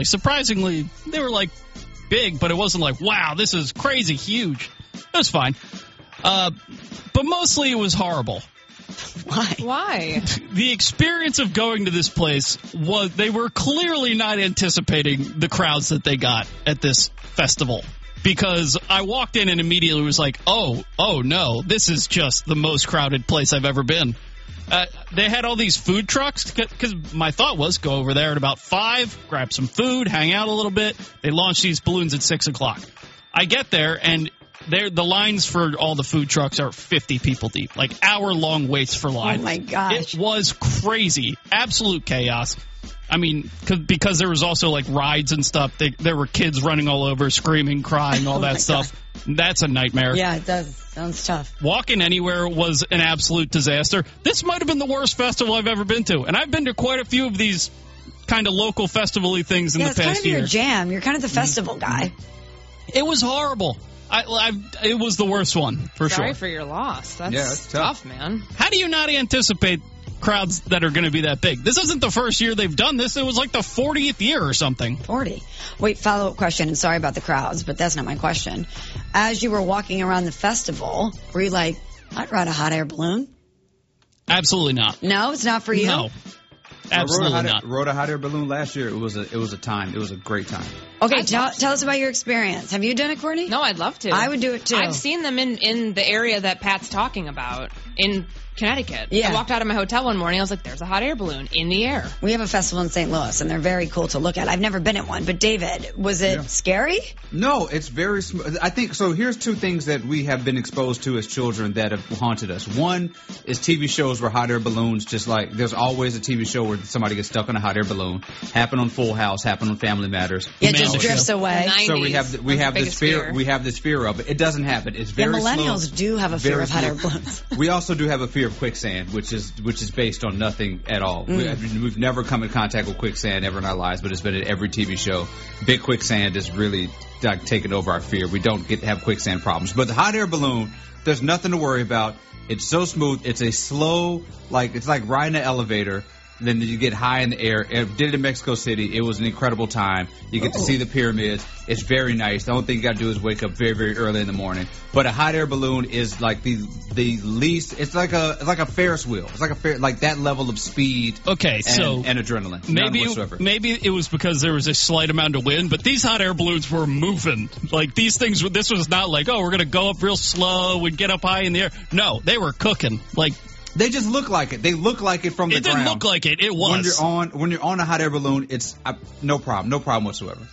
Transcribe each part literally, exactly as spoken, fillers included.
Surprisingly, they were, like, big, but it wasn't like, wow, this is crazy huge. It was fine. Uh, but mostly it was horrible. Why? Why? The experience of going to this place was, they were clearly not anticipating the crowds that they got at this festival. Because I walked in and immediately was like, oh, oh no, this is just the most crowded place I've ever been. Uh, they had all these food trucks, because my thought was go over there at about five, grab some food, hang out a little bit. They launched these balloons at six o'clock. I get there, and the lines for all the food trucks are fifty people deep, like hour-long waits for lines. Oh, my gosh. It was crazy. Absolute chaos. I mean, because there was also, like, rides and stuff. They, there were kids running all over, screaming, crying, all oh that stuff. God. That's a nightmare. Yeah, it does. Sounds tough. Walking anywhere was an absolute disaster. This might have been the worst festival I've ever been to. And I've been to quite a few of these kind of local festival-y things in yeah, the past year. Yeah, it's kind of year. your jam. You're kind of the festival guy. It was horrible. I, I, it was the worst one, for Sorry sure. Sorry for your loss. That's yeah, it's tough. tough, man. How do you not anticipate crowds that are going to be that big? This isn't the first year they've done this. It was like the fortieth year or something. forty. Wait, follow-up question, and sorry about the crowds, but that's not my question. As you were walking around the festival, were you like, I'd ride a hot air balloon? Absolutely not. No, it's not for you? No. Absolutely I rode a not. Hot, rode a hot air balloon last year. It was a it was a time. It was a great time. Okay, tell, tell us about your experience. Have you done it, Courtney? No, I'd love to. I would do it too. I've seen them in, in the area that Pat's talking about in Connecticut. Yeah. I walked out of my hotel one morning. I was like, there's a hot air balloon in the air. We have a festival in Saint Louis, and they're very cool to look at. I've never been at one, but David, was it Yeah. scary? No, it's very smooth. I think, so here's two things that we have been exposed to as children that have haunted us. One is T V shows where hot air balloons, just like, there's always a T V show where somebody gets stuck in a hot air balloon. Happen on Full House, happen on Family Matters. Yeah, it Man, just show. drifts away. The So we have, we That's have the this biggest fear, fear. we have this fear of it. It doesn't happen. It's Yeah, very millennials smooth, do have a fear very of hot air smooth. balloons. We also do have a fear of quicksand, which is which is based on nothing at all. Mm. We, we've never come in contact with quicksand ever in our lives, but it's been in every T V show. Big quicksand is really like, taking over our fear. We don't get to have quicksand problems. But the hot air balloon, there's nothing to worry about. It's so smooth. It's a slow, like it's like riding an elevator. Then you get high in the air. I did it in Mexico City. It was an incredible time. You get to see the pyramids. It's very nice. The only thing you got to do is wake up very, very early in the morning. But a hot air balloon is like the the least. It's like a it's like a Ferris wheel. It's like a fair, like that level of speed. Okay, and, so and adrenaline. Maybe None whatsoever. maybe it was because there was a slight amount of wind, but these hot air balloons were moving. Like these things, this was not like, oh, we're going to go up real slow and get up high in the air. No, they were cooking. Like They just look like it. They look like it from the it ground. didn't look like it. It was. When you're on when you're on a hot air balloon, it's uh, no problem. No problem whatsoever.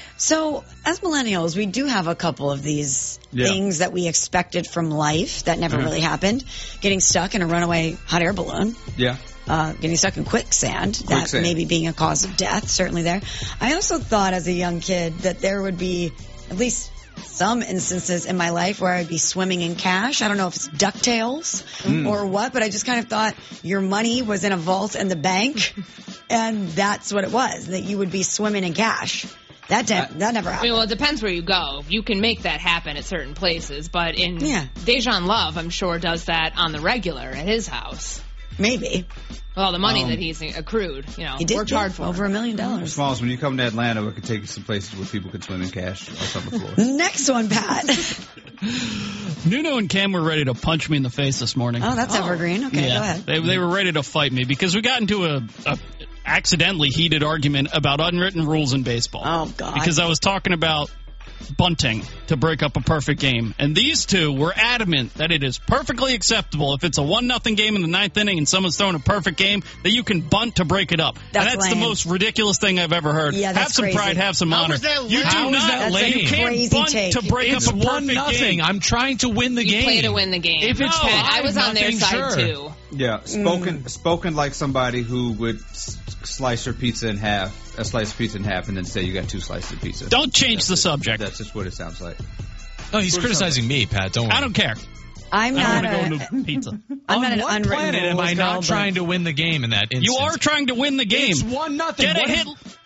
So, as millennials, we do have a couple of these Yeah. things that we expected from life that never Mhm. really happened. Getting stuck in a runaway hot air balloon. Yeah. Uh, getting stuck in quicksand, that Quicksand. maybe being a cause of death, certainly there. I also thought as a young kid that there would be at least some instances in my life where I'd be swimming in cash. I don't know if it's DuckTales Mm. or what, but I just kind of thought your money was in a vault in the bank, and that's what it was, that you would be swimming in cash. That de- that never I happened. mean, well, it depends where you go. You can make that happen at certain places, but in Yeah. Dejan Love, I'm sure, does that on the regular at his house. Maybe. Well, the money Um, that he's accrued, you know, He did worked get hard for. over a million dollars. Smalls, when you come to Atlanta, we could take you some places where people could swim in cash or something floor. Next one, Pat. Nuno and Cam were ready to punch me in the face this morning. Oh, that's evergreen. Okay, yeah, go ahead. They, they were ready to fight me because we got into a, a accidentally heated argument about unwritten rules in baseball. Oh, God. Because I was talking about bunting to break up a perfect game. And these two were adamant that it is perfectly acceptable if it's a one nothing game in the ninth inning and someone's throwing a perfect game that you can bunt to break it up. That's and that's lame. the most ridiculous thing I've ever heard. Yeah, that's have some crazy. pride, have some How honor. is that You lame? do How is not. that That's lame? a You can't crazy bunt take. to break It's up a one perfect nothing. game. I'm trying to win the You game. play to win the game. If it's No, And I was five on their nothing, side, sure. too. Yeah, spoken spoken like somebody who would s- slice your pizza in half, a slice of pizza in half, and then say you got two slices of pizza. Don't change That's the it. subject. That's just what it sounds like. No, he's criticizing me, Pat. Don't worry. I don't care. I'm I not don't want a, to go into pizza. I'm On not an what unwritten planet am rules I girl, not but- trying to win the game in that instance? You are trying to win the game. It's one nothing. Get a What hit. if-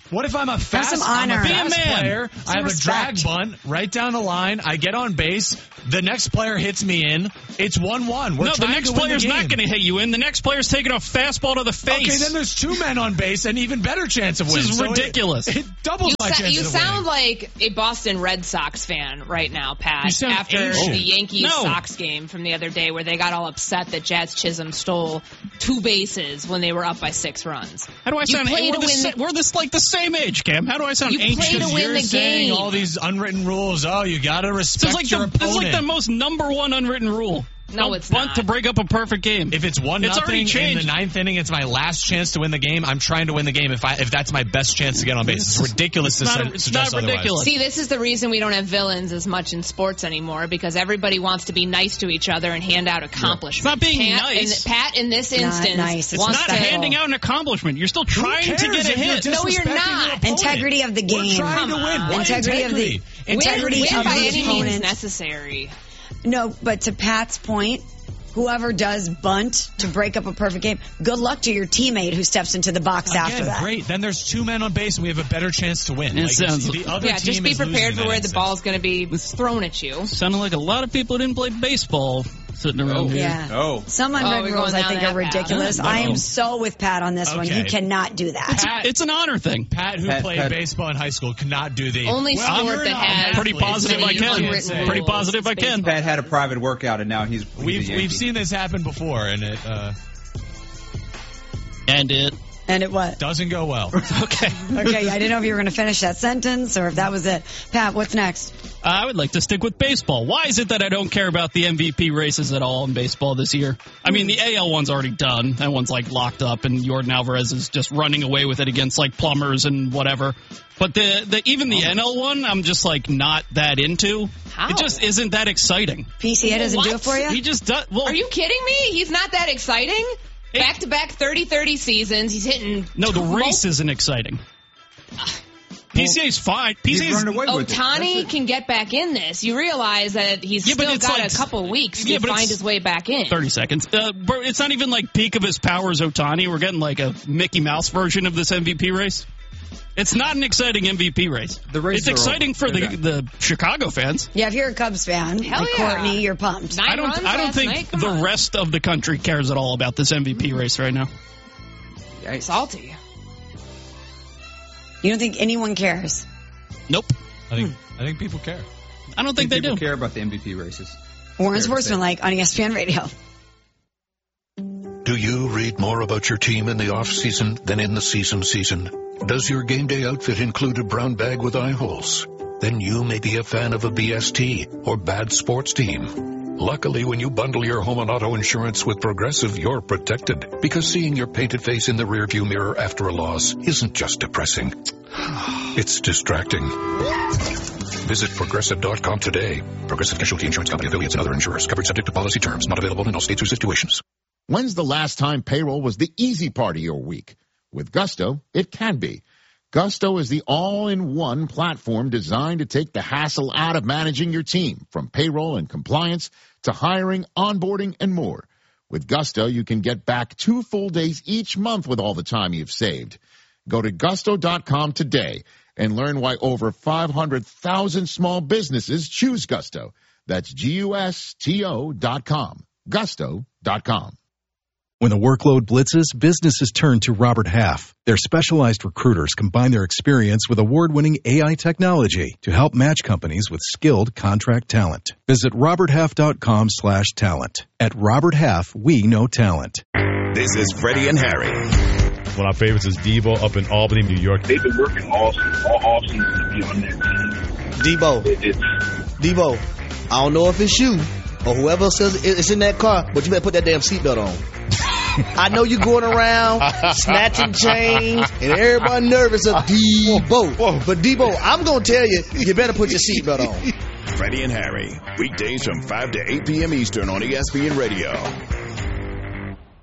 What if I'm a fast, some I'm a honor. Be a fast man. player, Some I have respect. a drag bunt right down the line, I get on base, the next player hits me in, it's one one. We're No, the trying next to win player's the not game. going to hit you in. The next player's taking a fastball to the face. Okay, then there's two men on base, an even better chance of This winning. is So it- ridiculous. It, doubles You, my sa- chances you of sound winning. like a Boston Red Sox fan right now, Pat. You sound After ancient. the Yankees No. Sox game from the other day, where they got all upset that Jazz Chisholm stole two bases when they were up by six runs. How do I You sound? play We're, to the win sa- the- we're this like the same age, Cam. How do I sound You play ancient? to win You're the saying game. all these unwritten rules. Oh, you gotta This respect is like your the this is opponent. like the most number one unwritten rule. No, Don't it's bunt not. to break up a perfect game. If it's one It's already nothing in the changed. ninth inning, it's my last chance to win the game. I'm trying to win the game. If I if that's my best chance to get on base, it's ridiculous It's to not- su- it's suggest not otherwise. ridiculous. See, this is the reason we don't have villains as much in sports anymore, because everybody wants to be nice to each other and hand out accomplishments. It's not being Pat, nice. In, Pat, in this Not instance, nice. It's wants not to handing out an accomplishment. You're still trying Who to cares get a if you're hit. No, you're disrespecting your not. opponent? Integrity of the We're game. trying Come to win. on. What Integrity of the- integrity? integrity win, win of by the any means opponent. necessary. No, but to Pat's point, whoever does bunt to break up a perfect game, good luck to your teammate who steps into the box after Again, that. great. Then there's two men on base, and we have a better chance to win. It Like, it's- sounds- the other Yeah, team just be is prepared losing for that where the instance. ball's going to be thrown at you. Sounded like a lot of people who didn't play baseball sitting around here. Yeah. Oh. Some Oh, unwritten we're rules going I think down are that path. ridiculous. No. I am so with Pat on this one. Okay. You cannot do that. Pat- It's an honor thing. Pat, who Pat- played Pat- baseball in high school, could not do the Only well, sport you're that not has an Pretty athlete, positive so I you can. can't unwritten say. Pretty rules. positive I can. Pat had a private workout, and now he's he's a We've Yankee. we've seen this happen before, and it uh, And it. And it what? doesn't go well. Okay. Okay, I didn't know if you were going to finish that sentence or if that was it. Pat, what's next? I would like to stick with baseball. Why is it that I don't care about the M V P races at all in baseball this year? I mean, the A L one's already done. That one's like locked up, and Jordan Alvarez is just running away with it against like plumbers and whatever. But the, the even the N L one, I'm just like not that into. How? It just isn't that exciting. P C A doesn't do it What? for you? He just does. Well, Are you kidding me? He's not that exciting. Hey. Back-to-back thirty thirty seasons. He's hitting... no, the two- race isn't exciting. P C A's fine. P C He's A's running away with it. That's Otani it. can get back in this. You realize that he's Yeah, but still it's got like- a couple weeks Yeah, to but find it's- his way back in. thirty seconds. Uh, bro, it's not even like peak of his powers Otani. We're getting like a Mickey Mouse version of this M V P race. It's not an exciting M V P race. The races it's are exciting over. for the, They're done. the Chicago fans. Yeah, if you're a Cubs fan, Hell like yeah. Courtney, you're pumped. Nine I don't. runs I don't last think night? Come the on. rest of the country cares at all about this M V P race right now. Yikes. Salty. You don't think anyone cares? Nope. I think I think people care. I don't I think they people do. care about the M V P races. Warren Fair to say. Sportsman, like on E S P N Radio. Do you read more about your team in the off-season than in the season season? Does your game day outfit include a brown bag with eye holes? Then you may be a fan of a B S T or bad sports team. Luckily, when you bundle your home and auto insurance with Progressive, you're protected. Because seeing your painted face in the rearview mirror after a loss isn't just depressing. It's distracting. Visit Progressive dot com today. Progressive Casualty Insurance Company affiliates and other insurers. Covered subject to policy terms. Not available in all states or situations. When's the last time payroll was the easy part of your week? With Gusto, it can be. Gusto is the all-in-one platform designed to take the hassle out of managing your team, from payroll and compliance to hiring, onboarding, and more. With Gusto, you can get back two full days each month with all the time you've saved. Go to gusto dot com today and learn why over five hundred thousand small businesses choose Gusto. That's G U S T O dot com. gusto dot com. When the workload blitzes, businesses turn to Robert Half. Their specialized recruiters combine their experience with award-winning A I technology to help match companies with skilled contract talent. Visit robert half dot com slash talent. At Robert Half, we know talent. This is Freddie and Harry. One of our favorites is Devo up in Albany, New York. They've been working all season, all off season to be on that team. Debo, It, it's Debo, I don't know if it's you or whoever says it's in that car, but you better put that damn seatbelt on. I know you going around snatching chains and everybody nervous of Debo. But Debo, I'm going to tell you, you better put your seatbelt on. Freddie and Harry. Weekdays from five to eight p.m. Eastern on E S P N Radio.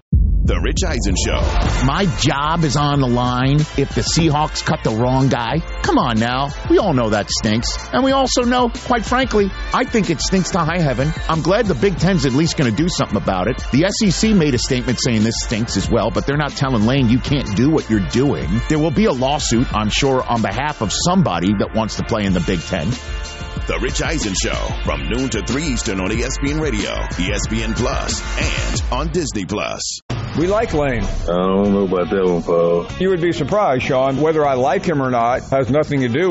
The Rich Eisen Show. My job is on the line if the Seahawks cut the wrong guy. Come on now. We all know that stinks. And we also know, quite frankly, I think it stinks to high heaven. I'm glad the Big Ten's at least going to do something about it. The S E C made a statement saying this stinks as well, but they're not telling Lane you can't do what you're doing. There will be a lawsuit, I'm sure, on behalf of somebody that wants to play in the Big Ten. The Rich Eisen Show, from noon to three Eastern on E S P N Radio, E S P N Plus, and on Disney Plus. We like Lane. I don't know about that one, Paul. You would be surprised, Sean. Whether I like him or not has nothing to do